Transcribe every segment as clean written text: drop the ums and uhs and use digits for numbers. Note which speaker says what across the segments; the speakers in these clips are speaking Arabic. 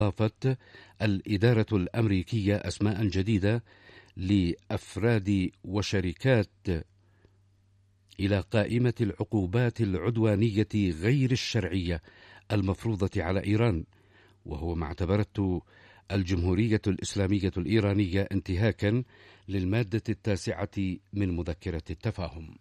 Speaker 1: أضافت الإدارة الأمريكية أسماء جديدة لأفراد وشركات إلى قائمة العقوبات العدوانية غير الشرعية المفروضة على إيران، وهو ما اعتبرته الجمهورية الإسلامية الإيرانية انتهاكا للمادة 9 من مذكرة التفاهم.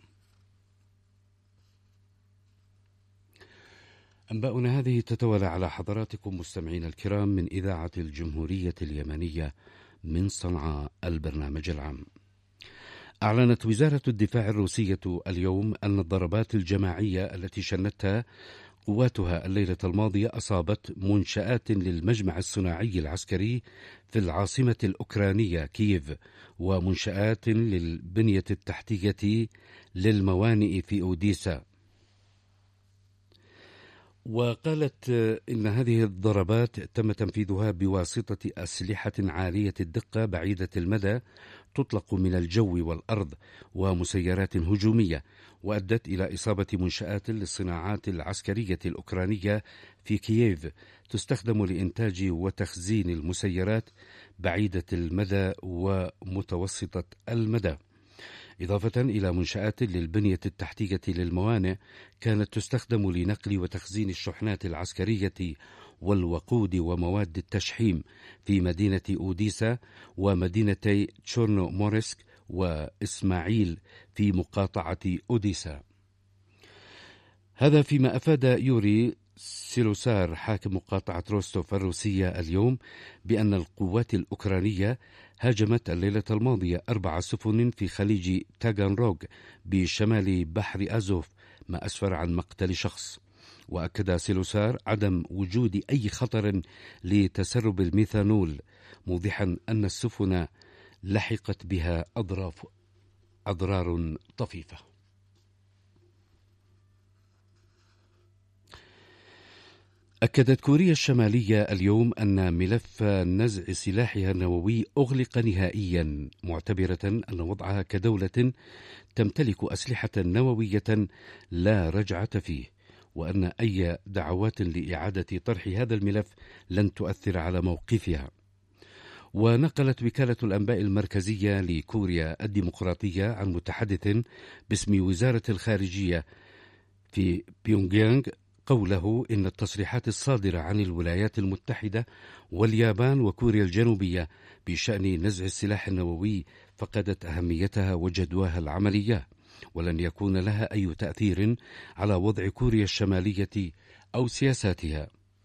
Speaker 1: أنباؤنا هذه تتوالى على حضراتكم مستمعين الكرام من إذاعة الجمهورية اليمنية من صنعاء البرنامج العام. أعلنت وزارة الدفاع الروسية اليوم أن الضربات الجماعية التي شنتها قواتها الليلة الماضية أصابت منشآت للمجمع الصناعي العسكري في العاصمة الأوكرانية كييف، ومنشآت للبنية التحتية للموانئ في أوديسا. وقالت إن هذه الضربات تم تنفيذها بواسطة أسلحة عالية الدقة بعيدة المدى تطلق من الجو والأرض ومسيرات هجومية، وأدت إلى إصابة منشآت للصناعات العسكرية الأوكرانية في كييف تستخدم لإنتاج وتخزين المسيرات بعيدة المدى ومتوسطة المدى، إضافة إلى منشآت للبنية التحتية للموانئ كانت تستخدم لنقل وتخزين الشحنات العسكرية والوقود ومواد التشحيم في مدينة أوديسا ومدينتي تشورنو مورسك وإسماعيل في مقاطعة أوديسا. هذا فيما أفاد يوري سيلوسار حاكم مقاطعة روستوف الروسية اليوم بأن القوات الأوكرانية هاجمت الليلة الماضية 4 سفن في خليج تاغانروغ بشمال بحر أزوف، ما أسفر عن مقتل شخص. وأكد سيلوسار عدم وجود أي خطر لتسرب الميثانول، موضحا أن السفن لحقت بها أضرار طفيفة. أكدت كوريا الشمالية اليوم أن ملف نزع سلاحها النووي أغلق نهائيا، معتبرة أن وضعها كدولة تمتلك أسلحة نووية لا رجعة فيه، وأن أي دعوات لإعادة طرح هذا الملف لن تؤثر على موقفها. ونقلت وكالة الأنباء المركزية لكوريا الديمقراطية عن متحدث باسم وزارة الخارجية في بيونغيانغ قوله إن التصريحات الصادرة عن الولايات المتحدة واليابان وكوريا الجنوبية بشأن نزع السلاح النووي فقدت أهميتها وجدواها العملية، ولن يكون لها أي تأثير على وضع كوريا الشمالية أو سياساتها.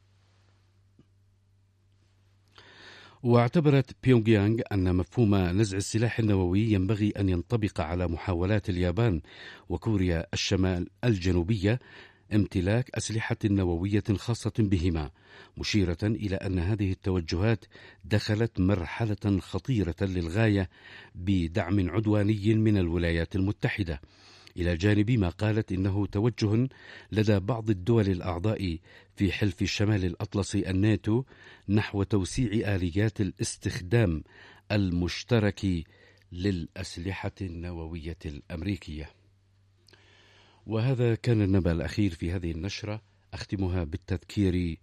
Speaker 1: واعتبرت بيونغيانغ أن مفهوم نزع السلاح النووي ينبغي أن ينطبق على محاولات اليابان وكوريا الشمال الجنوبية امتلاك أسلحة نووية خاصة بهما، مشيرة إلى أن هذه التوجهات دخلت مرحلة خطيرة للغاية بدعم عدواني من الولايات المتحدة، إلى جانب ما قالت إنه توجه لدى بعض الدول الأعضاء في حلف الشمال الأطلسي الناتو نحو توسيع آليات الاستخدام المشترك للأسلحة النووية الأمريكية. وهذا كان النبأ الأخير في هذه النشرة، أختمها بالتذكير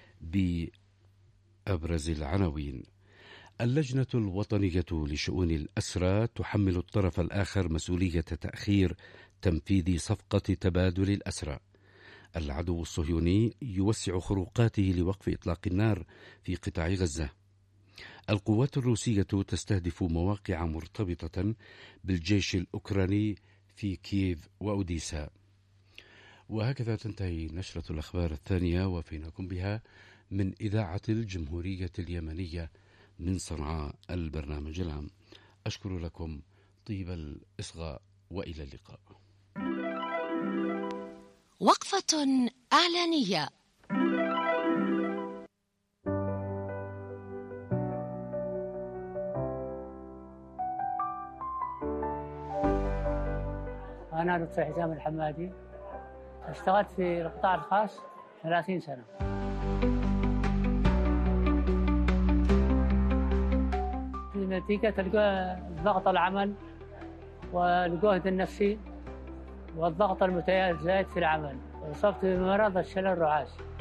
Speaker 1: بأبرز العناوين. اللجنة الوطنية لشؤون الأسرى تحمل الطرف الآخر مسؤولية تأخير تنفيذ صفقة تبادل الأسرى. العدو الصهيوني يوسع خروقاته لوقف إطلاق النار في قطاع غزة. القوات الروسية تستهدف مواقع مرتبطة بالجيش الأوكراني في كييف وأوديسا. وهكذا تنتهي نشرة الأخبار الثانية، وفيناكم بها من إذاعة الجمهورية اليمنية من صنعاء البرنامج العام. أشكر لكم طيب الإصغاء وإلى اللقاء.
Speaker 2: وقفة إعلانية.
Speaker 3: أنا دكتور حسام الحمادي، اشتغلت في القطاع الخاص 30 سنة. النتيجة تلقى ضغط العمل والجهد النفسي والضغط المتزايد في العمل. أصبت بمرض الشلل الرعاش.